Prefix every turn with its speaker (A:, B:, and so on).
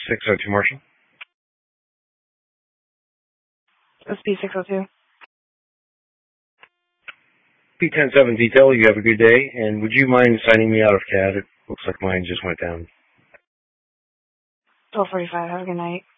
A: 602 Marshall.
B: It's B602.
A: P107 Detail, you have a good day, and would you mind signing me out of CAD? It looks like mine just went down.
B: 12:45. Have a good night.